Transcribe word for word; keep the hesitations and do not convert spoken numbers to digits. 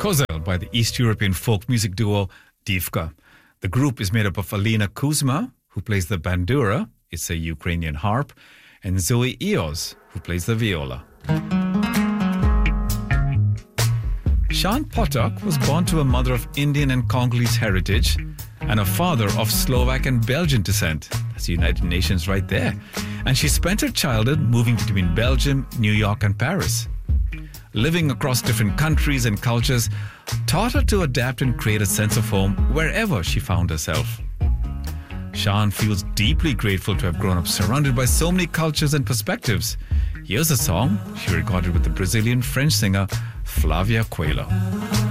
Kozel by the East European folk music duo Divka. The group is made up of Alina Kuzma, who plays the bandura, it's a Ukrainian harp, and Zoe Eos, who plays the viola. Sean Potok was born to a mother of Indian and Congolese heritage and a father of Slovak and Belgian descent. That's the United Nations right there. And she spent her childhood moving between Belgium, New York, and Paris. Living across different countries and cultures taught her to adapt and create a sense of home wherever she found herself. Sean feels deeply grateful to have grown up surrounded by so many cultures and perspectives. Here's a song she recorded with the Brazilian French singer Flavia Coelho.